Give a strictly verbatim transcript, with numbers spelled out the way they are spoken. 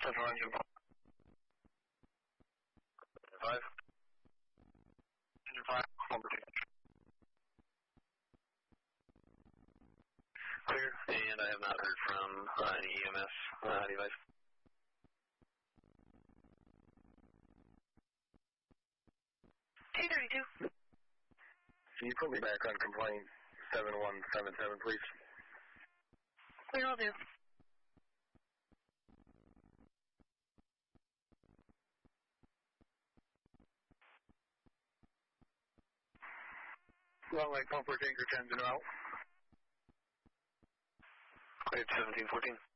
Central engine five. Engine five, number two. Clear, and I have not heard from uh, any E M S uh, device. T thirty-two. Can you put me back on complaint seven one seven seven, please? Clear, will do. Long Lake Pumper, Tanker ten, zero out. Cleared seventeen fourteen.